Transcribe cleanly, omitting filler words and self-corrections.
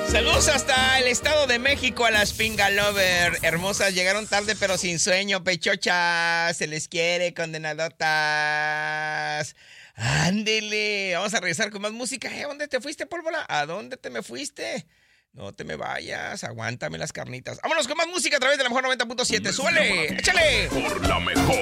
Saludos hasta el Estado de México a las Pingalover. Hermosas, llegaron tarde pero sin sueño, pechochas. Se les quiere, condenadotas. Ándele, vamos a regresar con más música. ¿A dónde te fuiste, pólvora? ¿A dónde te me fuiste? No te me vayas, aguántame las carnitas. Vámonos con más música a través de la mejor 90.7. ¡Súbele! ¡Échale! Por la mejor.